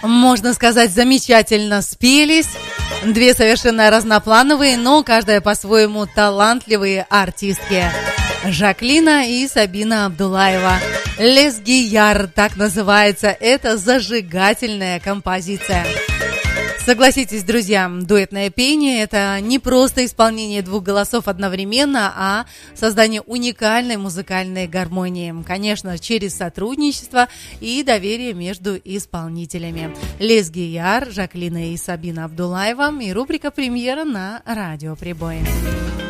Можно сказать, замечательно спелись. Две совершенно разноплановые, но каждая по-своему талантливые артистки. Жаклина и Сабина Абдулаева. «Лезгияр» так называется. Это зажигательная композиция. Согласитесь, друзья, дуэтное пение – это не просто исполнение двух голосов одновременно, а создание уникальной музыкальной гармонии. Конечно, через сотрудничество и доверие между исполнителями. Лезгияр, Жаклина и Сабина Абдулаева и рубрика «Премьера» на Радио Прибой.